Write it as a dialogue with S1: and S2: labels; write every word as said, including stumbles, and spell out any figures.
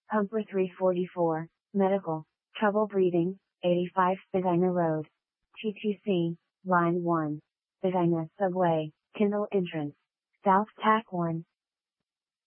S1: Pumper three forty-four, Medical, Trouble Breathing, eighty-five Spadina Road. T T C, Line one. Spadina Subway, Kendall Entrance. South Tack one.